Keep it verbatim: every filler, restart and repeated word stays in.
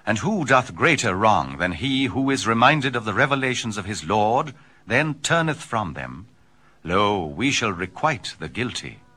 And who doth greater wrong than he who is reminded of the revelations of his Lord, then turneth from them? Lo, we shall requite the guilty.